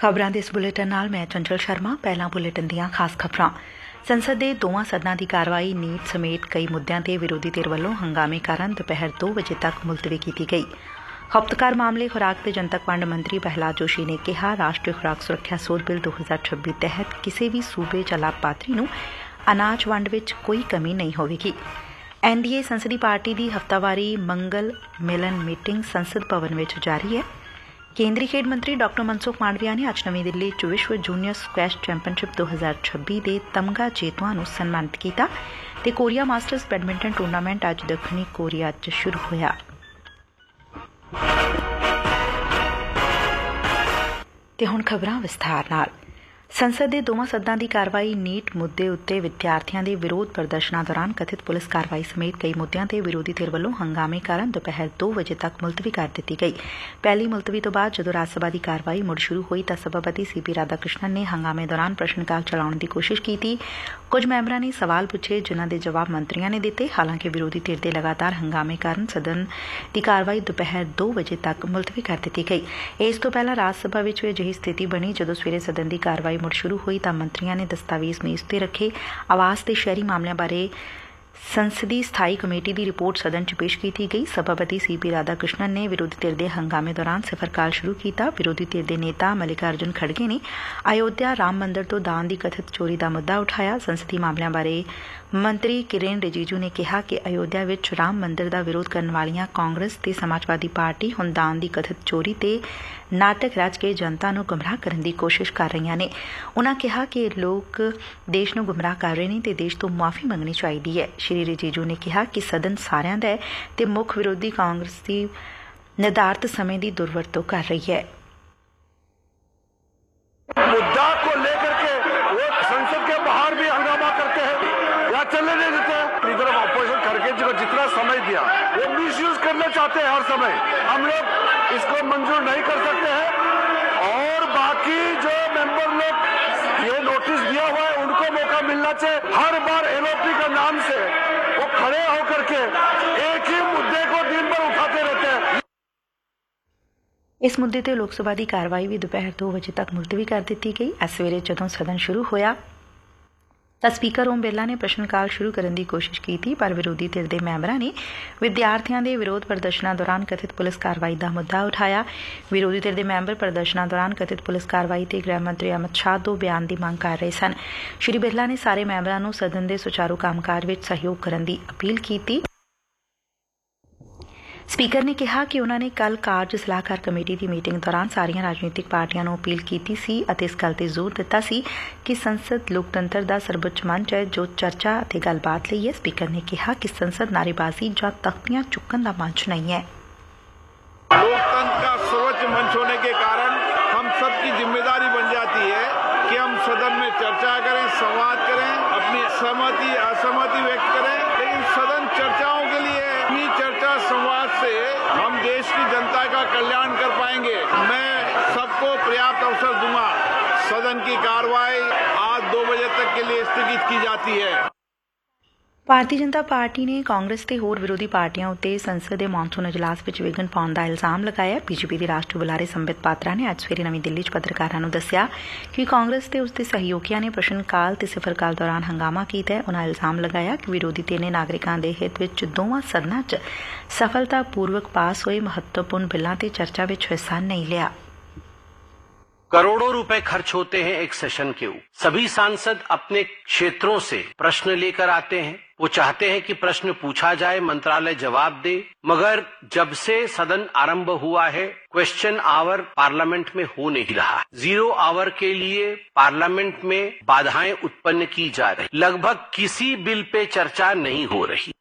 ਖਬਰਾਂ ਦੇ ਇਸ ਬੁਲੇਟਿਨ ਨਾਲ ਮੈਂ ਚੰਚਲ ਸ਼ਰਮਾ। ਪਹਿਲਾਂ ਬੁਲੇਟਿਨ ਦੀਆਂ ਖਾਸ ਖਬਰਾਂ। ਸੰਸਦ ਦੇ ਦੋਵਾਂ ਸਦਨਾਂ ਦੀ ਕਾਰਵਾਈ ਨੀਟ ਸਮੇਤ ਕਈ ਮੁੱਦਿਆਂ ਤੇ ਵਿਰੋਧੀ ਧਿਰ ਵੱਲੋਂ ਹੰਗਾਮੇ ਕਾਰਨ ਦੁਪਹਿਰ 2 ਵਜੇ ਤੱਕ ਮੁਲਤਵੀ ਕੀਤੀ ਗਈ। ਖਪਤਕਾਰ ਮਾਮਲੇ, ਖੁਰਾਕ ਤੇ ਜਨਤਕ ਵੰਡ ਮੰਤਰੀ ਪ੍ਰਹਿਲਾਦ ਜੋਸ਼ੀ ਨੇ ਕਿਹਾ, ਰਾਸ਼ਟਰੀ ਖੁਰਾਕ ਸੁਰੱਖਿਆ ਸੋਧ ਬਿੱਲ 2026 ਤਹਿਤ ਕਿਸੇ ਵੀ ਸੂਬੇ ਜਾਂ ਲਾਭਪਾਤਰੀ ਨੂੰ ਅਨਾਜ ਵੰਡ ਵਿੱਚ ਕੋਈ ਕਮੀ ਨਹੀਂ ਹੋਵੇਗੀ। NDA ਸੰਸਦੀ ਪਾਰਟੀ ਦੀ ਹਫ਼ਤਾਵਾਰੀ ਮੰਗਲ ਮਿਲਨ ਮੀਟਿੰਗ ਸੰਸਦ ਭਵਨ ਵਿੱਚ ਜਾਰੀ ਹੈ। ਕੇਂਦਰੀ ਖੇਡ ਮੰਤਰੀ ਡਾ ਮਨਸੁਖ ਮਾਂਡਵੀਆ ਨੇ ਅੱਜ ਨਵੀਂ ਦਿੱਲੀ 'ਚ ਵਿਸ਼ਵ ਜੂਨੀਅਰ ਸਕੁਐਸ਼ ਚੈਂਪੀਅਨਸ਼ਿਪ 2026 ਦੇ ਤਮਗਾ ਜੇਤੂਆਂ ਨੂੰ ਸਨਮਾਨਿਤ ਕੀਤਾ ਤੇ ਕੋਰੀਆ ਮਾਸਟਰਜ਼ ਬੈਡਮਿੰਟਨ ਟੂਰਨਾਮੈਂਟ ਅੱਜ ਦੱਖਣੀ ਕੋਰੀਆ 'ਚ ਸ਼ੁਰੂ ਹੋਇਆ। ਤੇ ਹੁਣ ਖਬਰਾਂ ਵਿਸਥਾਰ ਨਾਲ। ਸੰਸਦ ਦੇ ਦੋਵਾਂ ਸਦਨਾਂ ਦੀ ਕਾਰਵਾਈ ਨੀਟ ਮੁੱਦੇ ਉੱਤੇ ਵਿਦਿਆਰਥੀਆਂ ਦੇ ਵਿਰੋਧ ਪ੍ਰਦਰਸ਼ਨਾਂ ਦੌਰਾਨ ਕਥਿਤ ਪੁਲਿਸ ਕਾਰਵਾਈ ਸਮੇਤ ਕਈ ਮੁੱਦਿਆਂ ਤੇ ਵਿਰੋਧੀ ਧਿਰ ਵੱਲੋਂ ਹੰਗਾਮੇ ਕਾਰਨ ਦੁਪਹਿਰ 2 ਵਜੇ ਤੱਕ ਮੁਲਤਵੀ ਕਰ ਦਿੱਤੀ ਗਈ। ਪਹਿਲੀ ਮੁਲਤਵੀ ਤੋਂ ਬਾਅਦ ਜਦੋਂ ਰਾਜ ਸਭਾ ਦੀ ਕਾਰਵਾਈ ਮੁੜ ਸ਼ੁਰੂ ਹੋਈ ਤਾਂ ਸਭਾਪਤੀ CP ਰਾਧਾ ਕ੍ਰਿਸ਼ਨਨ ਨੇ ਹੰਗਾਮੇ ਦੌਰਾਨ ਪ੍ਰਸ਼ਨ ਕਾਲ ਚਲਾਉਣ ਦੀ ਕੋਸ਼ਿਸ਼ ਕੀਤੀ। ਕੁਝ ਮੈਂਬਰਾਂ ਨੇ ਸਵਾਲ ਪੁੱਛੇ ਜਿਨ੍ਹਾਂ ਦੇ ਜਵਾਬ ਮੰਤਰੀਆਂ ਨੇ ਦਿੱਤੇ। ਹਾਲਾਂਕਿ ਵਿਰੋਧੀ ਧਿਰ ਦੇ ਲਗਾਤਾਰ ਹੰਗਾਮੇ ਕਾਰਨ ਸਦਨ ਦੀ ਕਾਰਵਾਈ ਦੁਪਹਿਰ 2 ਵਜੇ ਤੱਕ ਮੁਲਤਵੀ ਕਰ ਦਿੱਤੀ ਗਈ। ਇਸ ਤੋਂ ਪਹਿਲਾਂ ਰਾਜ ਸਭਾ ਵਿੱਚ ਅਜਿਹੀ ਸਥਿਤੀ ਬਣੀ ਜਦੋਂ ਸਵੇਰੇ ਸਦਨ ਦੀ ਕਾਰਵਾਈ ਮੁੜ ਸ਼ੁਰੂ ਹੋਈ ਤਾਂ ਮੰਤਰੀਆਂ ਨੇ ਦਸਤਾਵੇਜ਼ ਮੇਜ਼ ਤੇ ਰੱਖੇ। ਆਵਾਸ ਤੇ ਸ਼ਹਿਰੀ ਮਾਮਲਿਆਂ ਬਾਰੇ ਸੰਸਦੀ ਸਥਾਈ ਕਮੇਟੀ ਦੀ ਰਿਪੋਰਟ ਸਦਨ 'ਚ ਪੇਸ਼ ਕੀਤੀ ਗਈ। ਸਭਾਪਤੀ CP ਰਾਧਾ ਕ੍ਰਿਸ਼ਨਨ ਨੇ ਵਿਰੋਧੀ ਧਿਰ ਦੇ ਹੰਗਾਮੇ ਦੌਰਾਨ ਸਿਫਰ ਕਾਲ ਸ਼ੁਰੂ ਕੀਤਾ। ਵਿਰੋਧੀ ਧਿਰ ਦੇ ਨੇਤਾ ਮਲਿਕਾਰਜੁਨ ਖੜਗੇ ਨੇ ਅਯੋਧਿਆ ਰਾਮ ਮੰਦਰ ਤੋਂ ਦਾਨ ਦੀ ਕਥਿਤ ਚੋਰੀ ਦਾ ਮੁੱਦਾ ਉਠਾਇਆ। ਸੰਸਦੀ ਮਾਮਲਿਆਂ ਬਾਰੇ ਮੰਤਰੀ ਕਿਰੇਨ ਰਿਜੀਜੂ ਨੇ ਕਿਹਾ ਕਿ ਅਯੋਧਿਆ ਵਿੱਚ ਰਾਮ ਮੰਦਰ ਦਾ ਵਿਰੋਧ ਕਰਨ ਵਾਲੀਆਂ ਕਾਂਗਰਸ ਤੇ ਸਮਾਜਵਾਦੀ ਪਾਰਟੀ ਹੁਣ ਦਾਨ ਦੀ ਕਥਿਤ ਚੋਰੀ ਤੇ ਨਾਟਕ ਰਚ ਕੇ ਜਨਤਾ ਨੂੰ ਗੁੰਮਰਾਹ ਕਰਨ ਦੀ ਕੋਸ਼ਿਸ਼ ਕਰ ਰਹੀਆਂ ਨੇ। ਉਨ੍ਹਾਂ ਕਿਹਾ ਕਿ ਲੋਕ ਦੇਸ਼ ਨੂੰ ਗੁੰਮਰਾਹ ਕਰ ਰਹੇ ਨੇ ਤੇ ਦੇਸ਼ ਤੋਂ ਮੁਆਫ਼ੀ ਮੰਗਣੀ ਚਾਹੀਦੀ ਹੈ। ਸ਼੍ਰੀ ਰਿਜੀਜੂ ਨੇ ਕਿਹਾ ਕਿ ਸਦਨ ਸਾਰਿਆਂ ਦਾ ਹੈ ਤੇ ਮੁੱਖ ਵਿਰੋਧੀ ਕਾਂਗਰਸ ਦੀ ਨਿਰਧਾਰਤ ਸਮੇਂ ਦੀ ਦੁਰਵਰਤੋਂ ਕਰ ਰਹੀ ਹੈ। मुद्दा को लेकर के वो संसद के बाहर भी हंगामा करते हैं या चलने नहीं देते हैं। अपनी तरफ अपोजिशन करके जो जितना समय दिया वो मिसयूज करना चाहते हैं हर समय। हम लोग इसको मंजूर नहीं कर सकते हैं और बाकी जो मेंबर लोग ये नोटिस दिया हुआ है उनको मौका मिलना चाहिए। हर बार LOP का नाम से वो खड़े होकर के एक ही मुद्दे को दिन भर उठाते रहते हैं। ਇਸ ਮੁੱਦੇ ਤੇ ਲੋਕ ਸਭਾ ਦੀ ਕਾਰਵਾਈ ਵੀ ਦੁਪਹਿਰ 2 ਵਜੇ ਤੱਕ ਮੁਲਤਵੀ ਕਰ ਦਿੱਤੀ ਗਈ। ਅੱਜ ਸਵੇਰੇ ਜਦੋਂ ਸਦਨ ਸ਼ੁਰੂ ਹੋਇਆ ਤਾਂ ਸਪੀਕਰ ਓਮ ਬਿਰਲਾ ਨੇ ਪ੍ਰਸ਼ਨ ਕਾਲ ਸ਼ੁਰੂ ਕਰਨ ਦੀ ਕੋਸ਼ਿਸ਼ ਕੀਤੀ, ਪਰ ਵਿਰੋਧੀ ਧਿਰ ਦੇ ਮੈਂਬਰਾਂ ਨੇ ਵਿਦਿਆਰਥੀਆਂ ਦੇ ਵਿਰੋਧ ਪ੍ਰਦਰਸ਼ਨਾਂ ਦੌਰਾਨ ਕਥਿਤ ਪੁਲਿਸ ਕਾਰਵਾਈ ਦਾ ਮੁੱਦਾ ਉਠਾਇਆ। ਵਿਰੋਧੀ ਧਿਰ ਦੇ ਮੈਂਬਰ ਪ੍ਰਦਰਸ਼ਨਾਂ ਦੌਰਾਨ ਕਥਿਤ ਪੁਲਿਸ ਕਾਰਵਾਈ ਤੇ ਗ੍ਰਹਿ ਮੰਤਰੀ ਅਮਿਤ ਸ਼ਾਹ ਤੋਂ ਬਿਆਨ ਦੀ ਮੰਗ ਕਰ ਰਹੇ ਸਨ। ਸ਼੍ਰੀ ਬਿਰਲਾ ਨੇ ਸਾਰੇ ਮੈਂਬਰਾਂ ਨੂੰ ਸਦਨ ਦੇ ਸੁਚਾਰੂ ਕੰਮਕਾਜ ਵਿੱਚ ਸਹਿਯੋਗ ਕਰਨ ਦੀ ਅਪੀਲ ਕੀਤੀ। ਸਪੀਕਰ ਨੇ ਕਿਹਾ ਕਿ ਉਨ੍ਹਾਂ ਨੇ ਕੱਲ੍ਹ ਕਾਰਜ ਸਲਾਹਕਾਰ ਕਮੇਟੀ ਦੀ ਮੀਟਿੰਗ ਦੌਰਾਨ ਸਾਰੀਆਂ ਰਾਜਨੀਤਿਕ ਪਾਰਟੀਆਂ ਨੂੰ ਅਪੀਲ ਕੀਤੀ ਸੀ ਅਤੇ ਇਸ ਗੱਲ ਤੇ ਜ਼ੋਰ ਦਿੱਤਾ ਸੀ ਕਿ ਸੰਸਦ ਲੋਕਤੰਤਰ ਦਾ ਸਰਵਉੱਚ ਮੰਚ ਹੈ ਜੋ ਚਰਚਾ ਅਤੇ ਗੱਲਬਾਤ ਲਈ ਹੈ। ਸਪੀਕਰ ਨੇ ਕਿਹਾ ਕਿ ਸੰਸਦ ਨਾਅਰੇਬਾਜ਼ੀ ਜਾਂ ਤਖਤੀਆਂ ਚੁੱਕਣ ਦਾ ਮੰਚ ਨਹੀਂ ਹੈ। लोकतंत्र का सर्वोच्च मंच होने के कारण हम सबकी जिम्मेदारी बन जाती है कि हम सदन में चर्चा करें, संवाद करें, अपनी सहमति असहमति व्यक्त करें। लेकिन सदन चर्चाओं के लिए इन्हीं चर्चा संवाद से हम देश की जनता का कल्याण कर पाएंगे। मैं सबको पर्याप्त अवसर दूंगा। सदन की कार्रवाई आज 2 बजे तक के लिए स्थगित की जाती है। ਭਾਰਤੀ ਜਨਤਾ ਪਾਰਟੀ ਨੇ ਕਾਂਗਰਸ ਤੇ ਹੋਰ ਵਿਰੋਧੀ ਪਾਰਟੀਆਂ ਉੱਤੇ ਸੰਸਦ ਦੇ ਮੌਨਸੂਨ ਇਜਲਾਸ ਵਿੱਚ ਵਿਘਨ ਪਾਉਣ ਦਾ ਇਲਜ਼ਾਮ ਲਗਾਇਆ। BJP ਦੇ ਰਾਸ਼ਟਰੀ ਬੁਲਾਰੇ ਸੰਬਿਤ ਪਾਤਰਾ ਨੇ ਅੱਜ ਸਵੇਰੇ ਨਵੀਂ ਦਿੱਲੀ 'ਚ ਪੱਤਰਕਾਰਾਂ ਨੂੰ ਦੱਸਿਆ ਕਿ ਕਾਂਗਰਸ ਤੇ ਉਸ ਦੇ ਸਹਿਯੋਗੀਆਂ ਨੇ ਪ੍ਰਸ਼ਨ ਕਾਲ ਤੇ ਸਿਫਰ ਕਾਲ ਦੌਰਾਨ ਹੰਗਾਮਾ ਕੀਤਾ ਹੈ। ਉਨ੍ਹਾਂ ਇਲਜ਼ਾਮ ਲਗਾਇਆ ਕਿ ਵਿਰੋਧੀ ਧਿਰ ਨੇ ਨਾਗਰਿਕਾਂ ਦੇ ਹਿੱਤ ਵਿੱਚ ਦੋਵਾਂ ਸਦਨਾਂ 'ਚ ਸਫਲਤਾਪੂਰਵਕ ਪਾਸ ਹੋਏ ਮਹੱਤਵਪੂਰਨ ਬਿੱਲਾਂ ਤੇ ਚਰਚਾ ਵਿੱਚ ਹਿੱਸਾ ਨਹੀਂ ਲਿਆ। करोड़ों रुपए खर्च होते हैं एक सेशन के ऊपर। सभी सांसद अपने क्षेत्रों से प्रश्न लेकर आते हैं। वो चाहते हैं कि प्रश्न पूछा जाए, मंत्रालय जवाब दे, मगर जब से सदन आरंभ हुआ है क्वेश्चन आवर पार्लियामेंट में हो नहीं रहा। 0 आवर के लिए पार्लियामेंट में बाधाएं उत्पन्न की जा रही। लगभग किसी बिल पे चर्चा नहीं हो रही।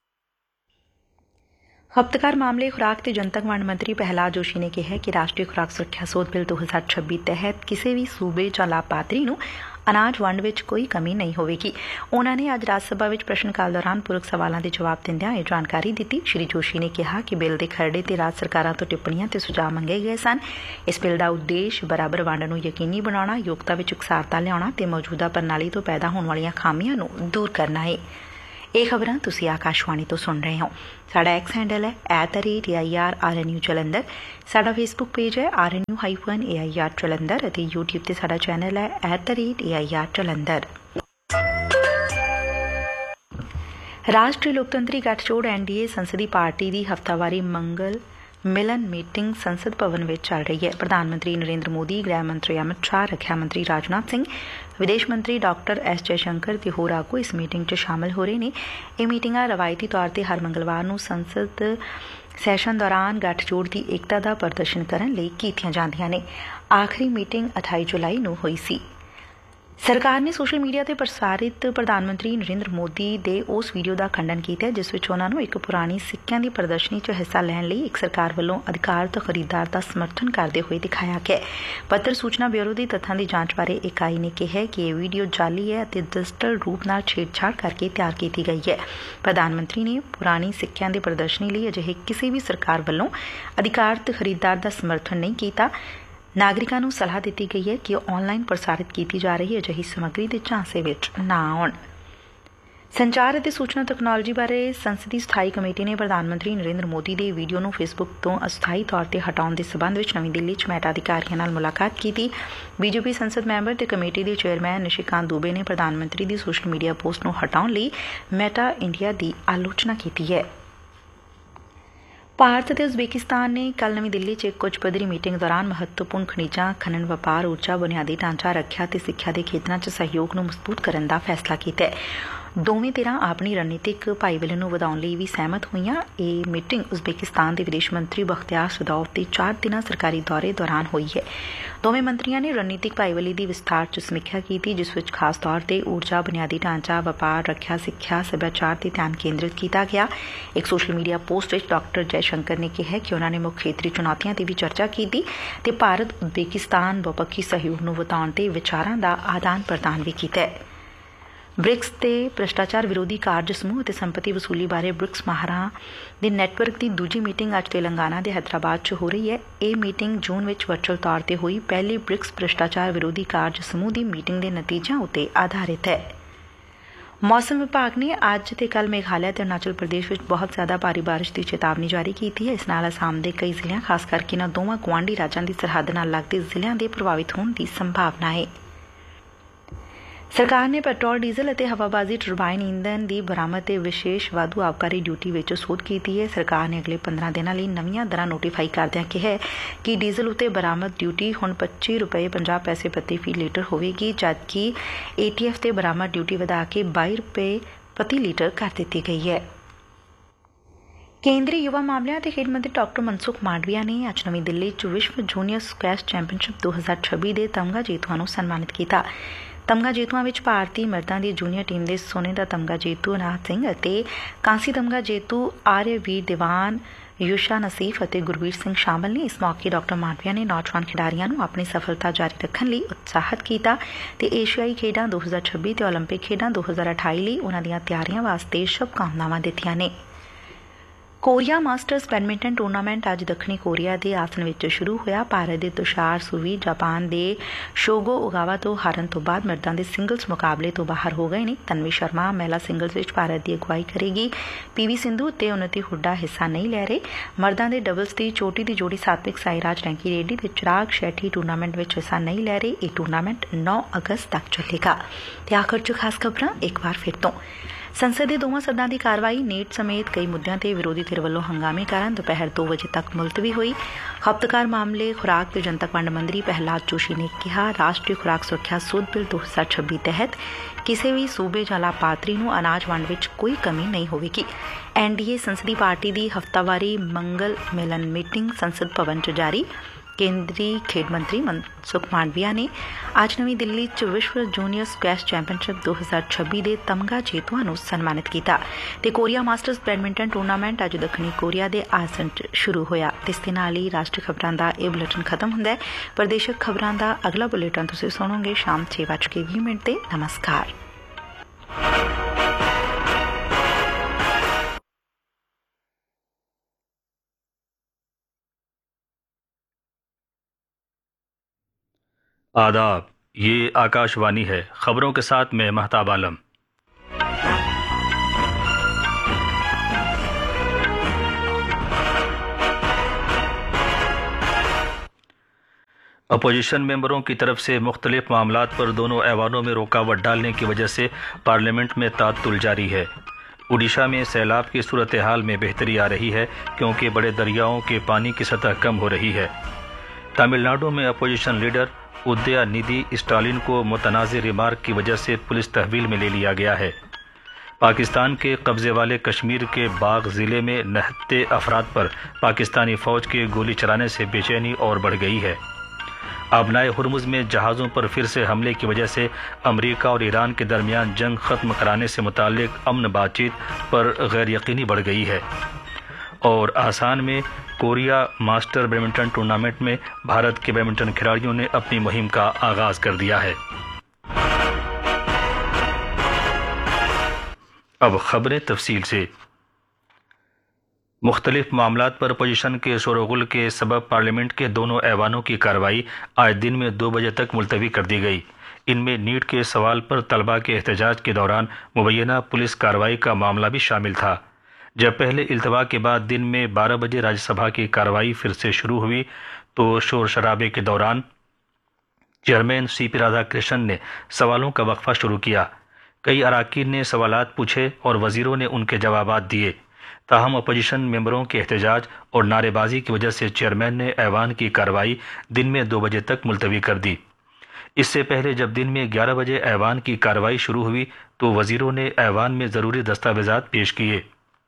ਖਪਤਕਾਰ ਮਾਮਲੇ, ਖੁਰਾਕ ਤੇ ਜਨਤਕ ਵੰਡ ਮੰਤਰੀ ਪ੍ਰਹਿਲਾਦ ਜੋਸ਼ੀ ਨੇ ਕਿਹਾ ਕਿ ਰਾਸ਼ਟਰੀ ਖੁਰਾਕ ਸੁਰੱਖਿਆ ਸੋਧ ਬਿੱਲ 2026 ਤਹਿਤ ਕਿਸੇ ਵੀ ਸੂਬੇ ਜਾਂ ਲਾਭਪਾਤਰੀ ਨੂੰ ਅਨਾਜ ਵੰਡ ਵਿੱਚ ਕੋਈ ਕਮੀ ਨਹੀਂ ਹੋਵੇਗੀ। ਉਨ੍ਹਾਂ ਨੇ ਅੱਜ ਰਾਜ ਸਭਾ ਵਿੱਚ ਪ੍ਰਸ਼ਨ ਕਾਲ ਦੌਰਾਨ ਪੂਰਕ ਸਵਾਲਾਂ ਦੇ ਜਵਾਬ ਦਿੰਦਿਆਂ ਇਹ ਜਾਣਕਾਰੀ ਦਿੱਤੀ। ਸ਼੍ਰੀ ਜੋਸ਼ੀ ਨੇ ਕਿਹਾ ਕਿ ਬਿੱਲ ਦੇ ਖਰੜੇ ਤੇ ਰਾਜ ਸਰਕਾਰਾਂ ਤੋਂ ਟਿੱਪਣੀਆਂ ਤੇ ਸੁਝਾਅ ਮੰਗੇ ਗਏ ਸਨ। ਇਸ ਬਿੱਲ ਦਾ ਉਦੇਸ਼ ਬਰਾਬਰ ਵੰਡ ਨੂੰ ਯਕੀਨੀ ਬਣਾਉਣਾ, ਯੋਗਤਾ ਵਿੱਚ ਇਕਸਾਰਤਾ ਲਿਆਉਣਾ ਤੇ ਮੌਜੂਦਾ ਪ੍ਰਣਾਲੀ ਤੋਂ ਪੈਦਾ ਹੋਣ ਵਾਲੀਆਂ ਖਾਮੀਆਂ ਨੂੰ ਦੂਰ ਕਰਨਾ ਹੈ। ਇਹ ਖਬਰਾਂ ਤੁਸੀਂ ਆਕਾਸ਼ਵਾਣੀ ਤੋਂ ਸੁਣ ਰਹੇ ਹੋ। ਸਾਡਾ ਐਕਸ ਹੈਂਡਲ ਹੈ @AIRRNU ਜਲੰਧਰ। ਸਾਡਾ ਫੇਸਬੁੱਕ ਪੇਜ ਹੈ RNU-AIR ਜਲੰਧਰ ਅਤੇ YouTube ਤੇ ਸਾਡਾ ਚੈਨਲ ਹੈ @AIR ਜਲੰਧਰ। ਰਾਸ਼ਟਰੀ ਲੋਕਤੰਤਰੀ ਗੱਠਜੋੜ NDA ਸੰਸਦੀ ਪਾਰਟੀ ਦੀ ਹਫ਼ਤਾਵਾਰੀ ਮੰਗਲ ਮਿਲਨ ਮੀਟਿੰਗ ਸੰਸਦ ਭਵਨ ਵਿੱਚ ਚੱਲ ਰਹੀ ਹੈ। ਪ੍ਰਧਾਨ ਮੰਤਰੀ ਨਰਿੰਦਰ ਮੋਦੀ, ਗ੍ਰਹਿ ਮੰਤਰੀ ਅਮਿਤ ਸ਼ਾਹ, ਰੱਖਿਆ ਮੰਤਰੀ ਰਾਜਨਾਥ ਸਿੰਘ, ਵਿਦੇਸ਼ ਮੰਤਰੀ ਡਾਕਟਰ S ਜੈਸ਼ੰਕਰ ਤੇ ਹੋਰ ਆਗੂ ਇਸ ਮੀਟਿੰਗ 'ਚ ਸ਼ਾਮਲ ਹੋ ਰਹੇ ਨੇ। ਇਹ ਮੀਟਿੰਗਾਂ ਰਵਾਇਤੀ ਤੌਰ ਤੇ ਹਰ ਮੰਗਲਵਾਰ ਨੂੰ ਸੰਸਦ ਸੈਸ਼ਨ ਦੌਰਾਨ ਗੱਠਜੋੜ ਦੀ ਏਕਤਾ ਦਾ ਪ੍ਰਦਰਸ਼ਨ ਕਰਨ ਲਈ ਕੀਤੀਆਂ ਜਾਂਦੀਆਂ ਨੇ। ਆਖਰੀ ਮੀਟਿੰਗ 28 ਜੁਲਾਈ ਨੂੰ ਹੋਈ ਸੀ। ਸਰਕਾਰ ਨੇ ਸੋਸ਼ਲ ਮੀਡੀਆ ਤੇ ਪ੍ਰਸਾਰਿਤ ਪ੍ਰਧਾਨ ਮੰਤਰੀ ਨਰਿੰਦਰ ਮੋਦੀ ਦੇ ਉਸ ਵੀਡੀਓ ਦਾ ਖੰਡਨ ਕੀਤਾ ਜਿਸ ਵਿੱਚ ਉਨ੍ਹਾਂ ਨੂੰ ਇੱਕ ਪੁਰਾਣੀ ਸਿੱਕਿਆਂ ਦੀ ਪ੍ਰਦਰਸ਼ਨੀ 'ਚ ਹਿੱਸਾ ਲੈਣ ਲਈ ਇੱਕ ਸਰਕਾਰ ਵੱਲੋਂ ਅਧਿਕਾਰਤ ਖਰੀਦਦਾਰ ਦਾ ਸਮਰਥਨ ਕਰਦੇ ਹੋਏ ਦਿਖਾਇਆ ਗਿਆ। ਪੱਤਰ ਸੂਚਨਾ ਬਿਊਰੋ ਦੀ ਤੱਥਾਂ ਦੀ ਜਾਂਚ ਬਾਰੇ ਇਕਾਈ ਨੇ ਕਿਹਾ ਕਿ ਇਹ ਵੀਡੀਓ ਜਾਲੀ ਹੈ ਅਤੇ ਡਿਜੀਟਲ ਰੂਪ ਨਾਲ ਛੇੜਛਾੜ ਕਰਕੇ ਤਿਆਰ ਕੀਤੀ ਗਈ ਹੈ। ਪ੍ਰਧਾਨ ਮੰਤਰੀ ਨੇ ਪੁਰਾਣੀ ਸਿੱਕਿਆਂ ਦੀ ਪ੍ਰਦਰਸ਼ਨੀ ਲਈ ਅਜਿਹੇ ਕਿਸੇ ਵੀ ਸਰਕਾਰ ਵੱਲੋਂ ਅਧਿਕਾਰਤ ਖਰੀਦਦਾਰ ਦਾ ਸਮਰਥਨ ਨਹੀਂ ਕੀਤਾ। ਨਾਗਰਿਕਾਂ ਨੂੰ ਸਲਾਹ ਦਿੱਤੀ ਗਈ ਹੈ ਕਿ ਉਹ ਆਨਲਾਈਨ ਪ੍ਰਸਾਰਿਤ ਕੀਤੀ ਜਾ ਰਹੀ ਅਜਿਹੀ ਸਮੱਗਰੀ ਦੇ ਝਾਂਸੇ ਵਿੱਚ ਨਾ ਆਉਣ। ਸੰਚਾਰ ਅਤੇ ਸੂਚਨਾ ਤਕਨਾਲੋਜੀ ਬਾਰੇ ਸੰਸਦੀ ਸਥਾਈ ਕਮੇਟੀ ਨੇ ਪ੍ਰਧਾਨ ਮੰਤਰੀ ਨਰਿੰਦਰ ਮੋਦੀ ਦੇ ਵੀਡੀਓ ਨੂੰ ਫੇਸਬੁੱਕ ਤੋਂ ਅਸਥਾਈ ਤੌਰ ਤੇ ਹਟਾਉਣ ਦੇ ਸਬੰਧ ਵਿੱਚ ਨਵੀਂ ਦਿੱਲੀ 'ਚ ਮੈਟਾ ਅਧਿਕਾਰੀਆਂ ਨਾਲ ਮੁਲਾਕਾਤ ਕੀਤੀ। BJP ਸੰਸਦ ਮੈਂਬਰ ਤੇ ਕਮੇਟੀ ਦੇ ਚੇਅਰਮੈਨ ਨਿਸ਼ਿਕਾਂਤ ਦੁਬੇ ਨੇ ਪ੍ਰਧਾਨ ਮੰਤਰੀ ਦੀ ਸੋਸ਼ਲ ਮੀਡੀਆ ਪੋਸਟ ਨੂੰ ਹਟਾਉਣ ਲਈ ਮੈਟਾ ਇੰਡੀਆ ਦੀ ਆਲੋਚਨਾ ਕੀਤੀ ਹੈ। ਭਾਰਤ ਅਤੇ ਉਜ਼ਬੇਕਿਸਤਾਨ ਨੇ ਕੱਲ੍ਹ ਨਵੀਂ ਦਿੱਲੀ 'ਚ ਇੱਕ ਉੱਚ ਪੱਧਰੀ ਮੀਟਿੰਗ ਦੌਰਾਨ ਮਹੱਤਵਪੂਰਨ ਖਣਿਜਾਂ, ਖਨਨ, ਵਪਾਰ, ਊਰਜਾ, ਬੁਨਿਆਦੀ ਢਾਂਚਾ, ਰੱਖਿਆ ਤੇ ਸਿੱਖਿਆ ਦੇ ਖੇਤਰਾਂ 'ਚ ਸਹਿਯੋਗ ਨੂੰ ਮਜ਼ਬੂਤ ਕਰਨ ਦਾ ਫੈਸਲਾ ਕੀਤਾ ਹੈ। ਦੋਵੇਂ ਧਿਰਾਂ ਆਪਣੀ ਰਣਨੀਤਿਕ ਭਾਈਵਾਲੀ ਨੂੰ ਵਧਾਉਣ ਲਈ ਵੀ ਸਹਿਮਤ ਹੋਈਆਂ। ਇਹ ਮੀਟਿੰਗ ਉਜ਼ਬੇਕਿਸਤਾਨ ਦੇ ਵਿਦੇਸ਼ ਮੰਤਰੀ ਬਖਤਿਆਰ ਸਦੋਵ ਦੇ 4 ਦਿਨਾਂ ਸਰਕਾਰੀ ਦੌਰੇ ਦੌਰਾਨ ਹੋਈ ਹੈ। ਦੋਵੇਂ ਮੰਤਰੀਆਂ ਨੇ ਰਣਨੀਤਿਕ ਭਾਈਵਾਲੀ ਦੀ ਵਿਸਥਾਰ 'ਚ ਸਮੀਖਿਆ ਕੀਤੀ ਜਿਸ ਵਿੱਚ ਖਾਸ ਤੌਰ ਤੇ ਊਰਜਾ, ਬੁਨਿਆਦੀ ਢਾਂਚਾ, ਵਪਾਰ, ਰੱਖਿਆ, ਸਿੱਖਿਆ, ਸੱਭਿਆਚਾਰ ਤੇ ਧਿਆਨ ਕੇਂਦਰਿਤ ਕੀਤਾ ਗਿਆ। ਇੱਕ ਸੋਸ਼ਲ ਮੀਡੀਆ ਪੋਸਟ ਵਿੱਚ ਡਾਕਟਰ ਜੈਸ਼ੰਕਰ ਨੇ ਕਿਹਾ ਕਿ ਉਨ੍ਹਾਂ ਨੇ ਮੁੱਖ ਖੇਤਰੀ ਚੁਣੌਤੀਆਂ ਤੇ ਵੀ ਚਰਚਾ ਕੀਤੀ ਤੇ ਭਾਰਤ ਉਜ਼ਬੇਕਿਸਤਾਨ ਬਹੁਪੱਖੀ ਸਹਿਯੋਗ ਨੂੰ ਵਧਾਉਣ ਤੇ ਵਿਚਾਰਾਂ ਦਾ ਆਦਾਨ ਪ੍ਰਦਾਨ ਵੀ ਕੀਤਾ ਹੈ। ਬ੍ਰਿਕਸ ਤੇ ਭ੍ਰਿਸ਼ਟਾਚਾਰ ਵਿਰੋਧੀ ਕਾਰਜ ਸਮੂਹ ਅਤੇ ਸੰਪਤੀ ਵਸੂਲੀ ਬਾਰੇ ਬ੍ਰਿਕਸ ਮਾਹਰਾਂ ਦੇ ਨੈਟਵਰਕ ਦੀ ਦੂਜੀ ਮੀਟਿੰਗ ਅੱਜ ਤੇਲੰਗਾਨਾ ਦੇ ਹੈਦਰਾਬਾਦ 'ਚ ਹੋ ਰਹੀ ਹੈ। ਇਹ ਮੀਟਿੰਗ ਜੂਨ ਵਿੱਚ ਵਰਚੁਅਲ ਤੌਰ ਤੇ ਹੋਈ ਪਹਿਲੀ ਬ੍ਰਿਕਸ ਭ੍ਰਿਸ਼ਟਾਚਾਰ ਵਿਰੋਧੀ ਕਾਰਜ ਸਮੂਹ ਦੀ ਮੀਟਿੰਗ ਦੇ ਨਤੀਜਿਆਂ ਉੱਤੇ ਆਧਾਰਿਤ ਹੈ। ਮੌਸਮ ਵਿਭਾਗ ਨੇ ਅੱਜ ਤੇ ਕੱਲ੍ਹ ਮੇਘਾਲਿਆ ਤੇ ਅਰੁਣਾਚਲ ਪ੍ਰਦੇਸ਼ ਵਿੱਚ ਬਹੁਤ ਜ਼ਿਆਦਾ ਭਾਰੀ ਬਾਰਿਸ਼ ਦੀ ਚੇਤਾਵਨੀ ਜਾਰੀ ਕੀਤੀ ਹੈ। ਇਸ ਨਾਲ ਅਸਾਮ ਦੇ ਕਈ ਜ਼ਿਲ੍ਹਿਆਂ ਖਾਸ ਕਰਕੇ ਇਨ੍ਹਾਂ ਦੋਵਾਂ ਗੁਆਂਢੀ ਰਾਜਾਂ ਦੀ ਸਰਹੱਦ ਨਾਲ ਲੱਗਦੇ ਜ਼ਿਲ੍ਹਿਆਂ ਦੇ ਪ੍ਰਭਾਵਿਤ ਹੋਣ ਦੀ ਸੰਭਾਵਨਾ ਹੈ। ਸਰਕਾਰ ਨੇ ਪੈਟਰੋਲ, ਡੀਜ਼ਲ ਅਤੇ ਹਵਾਬਾਜ਼ੀ ਟਰਬਾਈਨ ਈਂਧਨ ਦੀ ਬਰਾਮਦ ਤੇ ਵਿਸ਼ੇਸ਼ ਵਾਧੂ ਆਬਕਾਰੀ ਡਿਊਟੀ ਵਿੱਚ ਸੋਧ ਕੀਤੀ ਹੈ। ਸਰਕਾਰ ਨੇ ਅਗਲੇ 15 ਦਿਨਾਂ ਲਈ ਨਵੀਆਂ ਦਰਾਂ ਨੋਟੀਫਾਈ ਕਰਦਿਆਂ ਕਿਹਾ ਕਿ ਡੀਜ਼ਲ ਉੱਤੇ ਬਰਾਮਦ ਡਿਊਟੀ ਹੁਣ ₹25.50 ਪ੍ਰਤੀ ਫੀ ਲੀਟਰ ਹੋਵੇਗੀ ਜਦਕਿ ATF ਤੇ ਬਰਾਮਦ ਡਿਊਟੀ ਵਧਾ ਕੇ ₹22 ਪ੍ਰਤੀ ਲੀਟਰ ਕਰ ਦਿੱਤੀ ਗਈ ਹੈ। ਕੇਂਦਰੀ ਯੁਵਾ ਮਾਮਲਿਆਂ ਤੇ ਖੇਡ ਮੰਤਰੀ ਡਾਕਟਰ ਮਨਸੁਖ ਮਾਂਡਵੀਆ ਨੇ ਅੱਜ ਨਵੀਂ ਦਿੱਲੀ 'ਚ ਵਿਸ਼ਵ ਜੂਨੀਅਰ ਸਕੁਐਸ਼ ਚੈਂਪੀਅਨਸ਼ਿਪ 2026 ਦੇ ਤਮਗਾ ਜੇਤੂਆਂ ਨੂੰ ਸਨਮਾਨਿਤ ਕੀਤਾ। ਤਮਗਾ ਜੇਤੂਆਂ ਵਿੱਚ ਭਾਰਤੀ ਮਰਦਾਂ ਦੀ ਜੂਨੀਅਰ ਟੀਮ ਦੇ ਸੋਨੇ ਦਾ ਤਮਗਾ ਜੇਤੂ ਅਨਾਹਤ ਸਿੰਘ ਅਤੇ ਕਾਂਸੀ ਤਮਗਾ ਜੇਤੂ ਆਰਿਆਵੀਰ ਦੀਵਾਨ, ਯੂਸ਼ਾ ਨਸੀਫ ਅਤੇ ਗੁਰਵੀਰ ਸਿੰਘ ਸ਼ਾਮਲ ਨੇ। ਇਸ ਮੌਕੇ ਡਾਕਟਰ ਮਾਂਡਵੀਆ ਨੇ ਨੌਜਵਾਨ ਖਿਡਾਰੀਆਂ ਨੂੰ ਆਪਣੀ ਸਫਲਤਾ ਜਾਰੀ ਰੱਖਣ ਲਈ ਉਤਸ਼ਾਹਿਤ ਕੀਤਾ ਤੇ ਏਸ਼ੀਆਈ ਖੇਡਾਂ 2026 ਤੇ ਓਲੰਪਿਕ ਖੇਡਾਂ 2028 ਲਈ ਉਨ੍ਹਾਂ ਦੀਆਂ ਤਿਆਰੀਆਂ ਵਾਸਤੇ ਸ਼ੁਭਕਾਮਨਾਵਾਂ ਦਿੱਤੀਆਂ ਨੇ। ਕੋਰੀਆ ਮਾਸਟਰਜ਼ ਬੈਡਮਿੰਟਨ ਟੂਰਨਾਮੈਂਟ ਅੱਜ ਦੱਖਣੀ ਕੋਰੀਆ ਦੇ ਆਸਨ ਵਿੱਚ ਸ਼ੁਰੂ ਹੋਇਆ। ਭਾਰਤ ਦੇ ਤੁਸ਼ਾਰ ਸੁਵੀ ਜਾਪਾਨ ਦੇ ਸ਼ੋਗੋ ਓਗਾਵਾ ਤੋਂ ਹਾਰਨ ਤੋਂ ਬਾਅਦ ਮਰਦਾਂ ਦੇ ਸਿੰਗਲਜ਼ ਮੁਕਾਬਲੇ ਤੋਂ ਬਾਹਰ ਹੋ ਗਏ ਨੇ। ਤਨਵੀ ਸ਼ਰਮਾ ਮਹਿਲਾ ਸਿੰਗਲਜ਼ ਵਿੱਚ ਭਾਰਤ ਦੀ ਅਗਵਾਈ ਕਰੇਗੀ। PV ਸਿੰਧੂ ਤੇ ਉਨਤੀ ਹੁੱਡਾ ਹਿੱਸਾ ਨਹੀਂ ਲੈ ਰਹੇ। ਮਰਦਾਂ ਦੇ ਡਬਲਜ਼ ਦੀ ਚੋਟੀ ਦੀ ਜੋੜੀ ਸਾਤਵਿਕ ਸਾਈਰਾਜ ਰੈਂਕੀ ਰੇਡਡੀ ਤੇ ਚਿਰਾਗ ਸ਼ੈਠੀ ਟੂਰਨਾਮੈਂਟ ਵਿੱਚ ਹਿੱਸਾ ਨਹੀਂ ਲੈ ਰਹੇ। ਇਹ ਟੂਰਨਾਮੈਂਟ 9 ਅਗਸਤ ਤੱਕ ਚੱਲੇਗਾ। ਤੇ ਆਖਰ 'ਚ ਖਾਸ ਖਬਰਾਂ ਇੱਕ ਵਾਰ ਫਿਰ ਤੋਂ। ਸੰਸਦ ਦੇ ਦੋਵਾਂ ਸਦਨਾਂ ਦੀ ਕਾਰਵਾਈ ਨੀਟ ਸਮੇਤ ਕਈ ਮੁੱਦਿਆਂ ਤੇ ਵਿਰੋਧੀ ਧਿਰ ਵੱਲੋਂ ਹੰਗਾਮੇ ਕਾਰਨ ਦੁਪਹਿਰ 2 ਵਜੇ ਤੱਕ ਮੁਲਤਵੀ ਹੋਈ। ਖਪਤਕਾਰ ਮਾਮਲੇ, ਖੁਰਾਕ ਤੇ ਜਨਤਕ ਵੰਡ ਮੰਤਰੀ ਪ੍ਰਹਿਲਾਦ ਜੋਸ਼ੀ ਨੇ ਕਿਹਾ ਰਾਸ਼ਟਰੀ ਖੁਰਾਕ ਸੁਰੱਖਿਆ ਸੋਧ ਬਿੱਲ 2026 ਤਹਿਤ ਕਿਸੇ ਵੀ ਸੂਬੇ ਜਾਂ ਲਾਭਪਾਤਰੀ ਨੂੰ ਅਨਾਜ ਵੰਡ ਵਿੱਚ ਕੋਈ ਕਮੀ ਨਹੀਂ ਹੋਵੇਗੀ। NDA ਸੰਸਦੀ ਪਾਰਟੀ ਦੀ ਹਫ਼ਤਾਵਾਰੀ ਮੰਗਲ ਮਿਲਨ ਮੀਟਿੰਗ ਸੰਸਦ ਭਵਨ 'ਚ ਜਾਰੀ। ਕੇਂਦਰੀ ਖੇਡ ਮੰਤਰੀ ਮਨਸੁਖ ਮਾਂਡਵੀਆ ਨੇ ਅੱਜ ਨਵੀਂ ਦਿੱਲੀ 'ਚ ਵਿਸ਼ਵ ਜੂਨੀਅਰ ਸਕੁਐਸ਼ ਚੈਂਪੀਅਨਸ਼ਿਪ 2026 ਦੇ ਤਮਗਾ ਜੇਤੂਆਂ ਨੂੰ ਸਨਮਾਨਿਤ ਕੀਤਾ ਤੇ ਕੋਰੀਆ ਮਾਸਟਰਜ਼ ਬੈਡਮਿੰਟਨ ਟੂਰਨਾਮੈਂਟ ਅੱਜ ਦੱਖਣੀ ਕੋਰੀਆ ਦੇ ਆਸਨ 'ਚ ਸ਼ੁਰੂ ਹੋਇਆ। ਇਸ ਦੇ ਨਾਲ ਹੀ ਰਾਸ਼ਟਰੀ ਖਬਰਾਂ ਦਾ ਇਹ ਬੁਲੇਟਿਨ ਖਤਮ ਹੁੰਦਾ ਹੈ। ਪ੍ਰਦੇਸ਼ਕ ਖਬਰਾਂ ਦਾ ਅਗਲਾ ਬੁਲੇਟਿਨ ਤੁਸੀਂ ਸੁਣੋਗੇ ਸ਼ਾਮ 6:20 ਤੇ। ਨਮਸਕਾਰ। आदाब, ये आकाशवाणी है। खबरों के साथ मैं महताब आलम। اپوزیشن ممبروں کی طرف سے مختلف معاملات پر دونوں ایوانوں میں رکاوٹ ڈالنے کی وجہ سے پارلیمنٹ میں تعطل جاری ہے۔ اڈیشہ میں سیلاب کی صورتحال میں بہتری آ رہی ہے کیونکہ بڑے دریاؤں کے پانی کی سطح کم ہو رہی ہے۔ تمل ناڈو میں اپوزیشن لیڈر ادیا ندھی اسٹالن کو متنازع ریمارک کی وجہ سے پولیس تحویل میں لے لیا گیا ہے۔ پاکستان کے قبضے والے کشمیر کے باغ ضلع میں نہتے افراد پر پاکستانی فوج کے گولی چلانے سے بے چینی اور بڑھ گئی ہے۔ آبنائے ہرمز میں جہازوں پر پھر سے حملے کی وجہ سے امریکہ اور ایران کے درمیان جنگ ختم کرانے سے متعلق امن بات چیت پر غیر یقینی بڑھ گئی ہے۔ اور آسان میں کوریا ماسٹر بیڈمنٹن ٹورنامنٹ میں بھارت کے بیڈمنٹن کھلاڑیوں نے اپنی مہم کا آغاز کر دیا ہے۔ اب خبریں تفصیل سے۔ مختلف معاملات پر اپوزیشن کے شور و غل کے سبب پارلیمنٹ کے دونوں ایوانوں کی کارروائی آج دن میں 2 بجے تک ملتوی کر دی گئی۔ ان میں نیٹ کے سوال پر طلباء کے احتجاج کے دوران مبینہ پولیس کارروائی کا معاملہ بھی شامل تھا۔ جب پہلے التوا کے بعد دن میں 12 بجے راجیہ سبھا کی کارروائی پھر سے شروع ہوئی تو شور شرابے کے دوران چیئرمین سی پی رادھا کرشنن نے سوالوں کا وقفہ شروع کیا۔ کئی اراکین نے سوالات پوچھے اور وزیروں نے ان کے جوابات دیے، تاہم اپوزیشن ممبروں کے احتجاج اور نعرے بازی کی وجہ سے چیئرمین نے ایوان کی کارروائی دن میں 2 بجے تک ملتوی کر دی۔ اس سے پہلے جب دن میں 11 بجے ایوان کی کارروائی شروع ہوئی تو وزیروں نے ایوان میں ضروری دستاویزات پیش کیے۔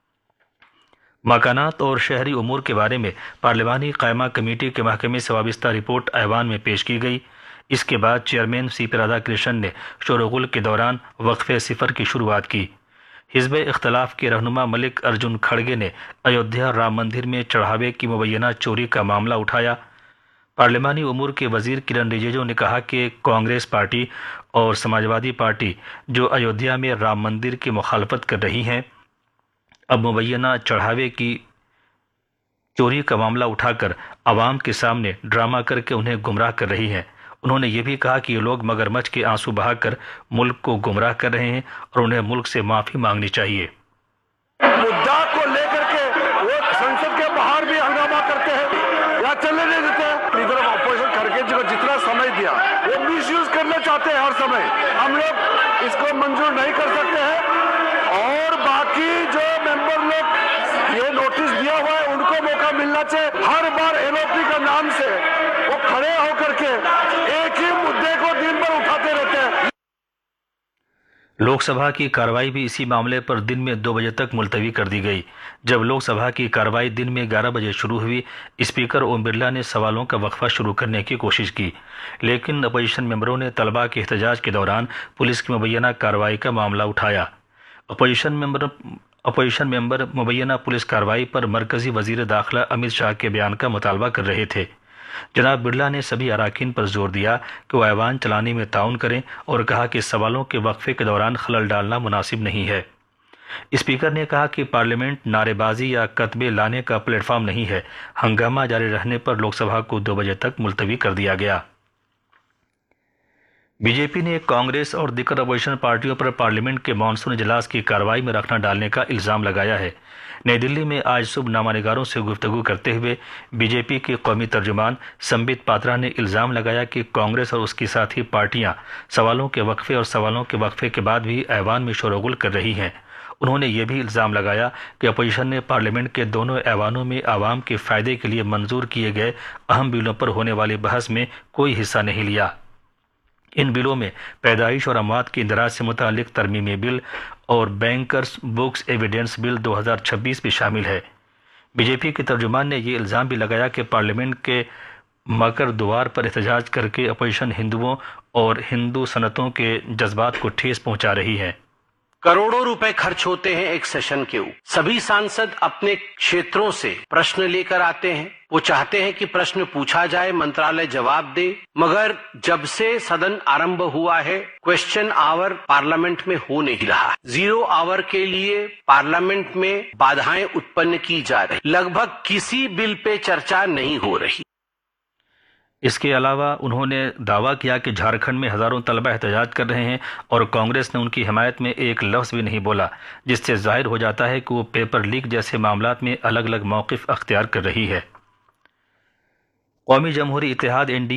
مکانات اور شہری امور کے بارے میں پارلیمانی قائمہ کمیٹی کے محکمے سے وابستہ رپورٹ ایوان میں پیش کی گئی۔ اس کے بعد چیئرمین سی پی رادھا کرشنن نے شور و غل کے دوران وقفے صفر کی شروعات کی۔ حزب اختلاف کے رہنما ملک ارجن کھڑگے نے ایودھیا رام مندر میں چڑھاوے کی مبینہ چوری کا معاملہ اٹھایا۔ پارلیمانی امور کے وزیر کرن رجیجو نے کہا کہ کانگریس پارٹی اور سماجوادی پارٹی جو ایودھیا میں رام مندر کی مخالفت کر رہی ہیں، اب مبینہ چڑھاوے کی چوری کا معاملہ اٹھا کر عوام کے سامنے ڈرامہ کر کے انہیں گمراہ کر رہی ہیں۔ انہوں نے یہ بھی کہا کہ یہ لوگ مگرمچھ کے آنسو بہا کر ملک کو گمراہ کر رہے ہیں اور انہیں ملک سے معافی مانگنی چاہیے۔ مدعا کو لے کر کے وہ سنسد کے باہر بھی ہنگامہ کرتے ہیں یا چلنے نہیں دیتے ہیں۔ لیڈر آف اپوزیشن کر کے جتنا سمے دیا وہ مس یوز کرنا چاہتے ہیں ہر سمے۔ ہم لوگ اس کو منظور نہیں کر سکتے ہیں اور باقی جو ممبر لوگ یہ نوٹس دیا ہوا ہے ان کو موقع ملنا چاہیے۔ ہر بار ایل او پی کا نام سے وہ کھڑے ہو کر کے ایک ہی مدعے کو دن بھر اٹھاتے رہتے ہیں۔ لوک سبھا کی کارروائی بھی اسی معاملے پر دن میں 2 بجے تک ملتوی کر دی گئی۔ جب لوک سبھا کی کارروائی دن میں 11 بجے شروع ہوئی، اسپیکر اوم برلا نے سوالوں کا وقفہ شروع کرنے کی کوشش کی، لیکن اپوزیشن ممبروں نے طلباء کے احتجاج کے دوران پولیس کی مبینہ کارروائی کا معاملہ اٹھایا۔ اپوزیشن ممبر مبینہ پولیس کارروائی پر مرکزی وزیر داخلہ امت شاہ کے بیان کا مطالبہ کر رہے تھے۔ جناب برلا نے سبھی اراکین پر زور دیا کہ وہ ایوان چلانے میں تعاون کریں اور کہا کہ سوالوں کے وقفے کے دوران خلل ڈالنا مناسب نہیں ہے۔ اسپیکر نے کہا کہ پارلیمنٹ نعرے بازی یا کتبے لانے کا پلیٹ فارم نہیں ہے۔ ہنگامہ جاری رہنے پر لوک سبھا کو 2 بجے تک ملتوی کر دیا گیا۔ بی جے پی نے کانگریس اور دیگر اپوزیشن پارٹیوں پر پارلیمنٹ کے مانسون اجلاس کی کارروائی میں رکھنا ڈالنے کا الزام لگایا ہے۔ نئی دلی میں آج صبح نامہ نگاروں سے گفتگو کرتے ہوئے بی جے پی کے قومی ترجمان سمبت پاترا نے الزام لگایا کہ کانگریس اور اس کی ساتھی پارٹیاں سوالوں کے وقفے کے بعد بھی ایوان میں شور و غل کر رہی ہیں۔ انہوں نے یہ بھی الزام لگایا کہ اپوزیشن نے پارلیمنٹ کے دونوں ایوانوں میں عوام کے فائدے کے لیے منظور کیے گئے اہم بلوں پر ہونے والی بحث میں کوئی حصہ نہیں لیا۔ ان بلوں میں پیدائش اور اموات کے اندراج سے متعلق ترمیمی بل اور بینکرز بکس ایویڈنس بل 2026 بھی شامل ہے۔ بی جے پی کے ترجمان نے یہ الزام بھی لگایا کہ پارلیمنٹ کے مکر دوار پر احتجاج کر کے اپوزیشن ہندوؤں اور ہندو صنعتوں کے جذبات کو ٹھیس پہنچا رہی ہے۔ کروڑوں روپے خرچ ہوتے ہیں ایک سیشن کے اوپر۔ سبھی سانسد اپنے کھیتروں سے پرشن لے کر آتے ہیں، وہ چاہتے ہیں کہ پرشن پوچھا جائے، منترالیہ جواب دے، مگر جب سے سدن آرمبھ ہوا ہے کوشچن آور پارلیمنٹ میں ہو نہیں رہا۔ 0 آور کے لیے پارلیمنٹ میں بادھائیں اتپن کی جا رہی، لگ بھگ کسی بل پہ چرچا نہیں ہو رہی۔ اس کے علاوہ انہوں نے دعویٰ کیا کہ جھارکھنڈ میں ہزاروں طلبہ احتجاج کر رہے ہیں اور کانگریس نے ان کی حمایت میں ایک لفظ بھی نہیں بولا، جس سے ظاہر ہو جاتا ہے کہ وہ پیپر لیک جیسے معاملات میں الگ الگ موقف اختیار کر رہی ہے۔ قومی جمہوری اتحاد NDA